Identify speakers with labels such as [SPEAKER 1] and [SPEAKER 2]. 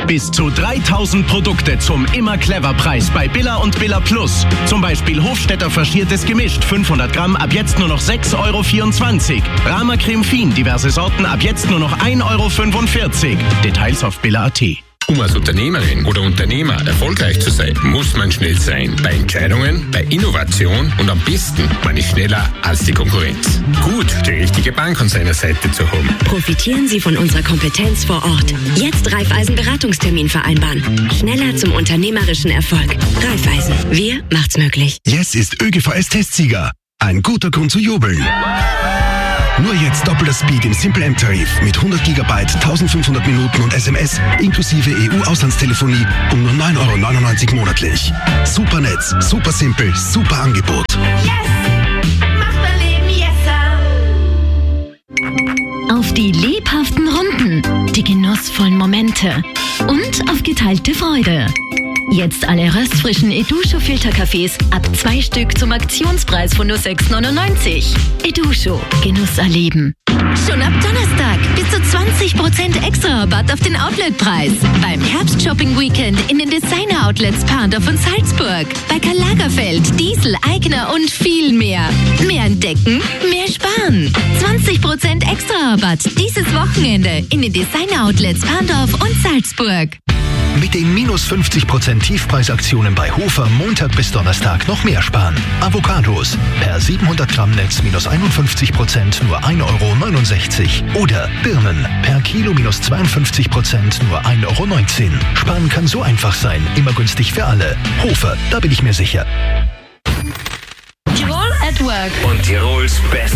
[SPEAKER 1] Bis zu 3000 Produkte zum Immer-Clever-Preis bei Billa und Billa Plus. Zum Beispiel Hofstetter faschiertes Gemischt, 500 Gramm, ab jetzt nur noch 6,24 €. Rama Creme Fin, diverse Sorten, ab jetzt nur noch 1,45 €. Details auf billa.at.
[SPEAKER 2] Um als Unternehmerin oder Unternehmer erfolgreich zu sein, muss man schnell sein. Bei Entscheidungen, bei Innovation und am besten, man ist schneller als die Konkurrenz. Gut, die richtige Bank an seiner Seite zu haben.
[SPEAKER 3] Profitieren Sie von unserer Kompetenz vor Ort. Jetzt Raiffeisen Beratungstermin vereinbaren. Schneller zum unternehmerischen Erfolg. Raiffeisen, wir macht's möglich.
[SPEAKER 4] Yes ist ÖGVS-Testsieger. Ein guter Grund zu jubeln. Nur jetzt doppelter Speed im Simple M-Tarif mit 100 GB, 1500 Minuten und SMS inklusive EU-Auslandstelefonie um nur 9,99 € monatlich. Super Netz, super simpel, super Angebot.
[SPEAKER 5] Yes! Macht mein Leben yesser!
[SPEAKER 6] Auf die lebhaften Runden, die genussvollen Momente und auf geteilte Freude. Jetzt alle röstfrischen Edusho-Filterkaffees ab 2 Stück zum Aktionspreis von nur 6,99 €. Edusho, Genuss erleben.
[SPEAKER 7] Schon ab Donnerstag bis zu 20% extra Rabatt auf den Outletpreis. Beim Herbst-Shopping-Weekend in den Designer-Outlets Parndorf und Salzburg. Bei Karl Lagerfeld, Diesel, Aigner und viel mehr. Mehr entdecken, mehr sparen. 20% extra Rabatt dieses Wochenende in den Designer-Outlets Parndorf und Salzburg.
[SPEAKER 8] Mit den minus 50% Tiefpreisaktionen bei Hofer Montag bis Donnerstag noch mehr sparen. Avocados per 700 Gramm Netz minus 51% nur 1,69 €. Oder Birnen per Kilo minus 52% nur 1,19 €. Sparen kann so einfach sein, immer günstig für alle. Hofer, da bin ich mir sicher.
[SPEAKER 6] Tirol at Work.
[SPEAKER 2] Und Tirols Best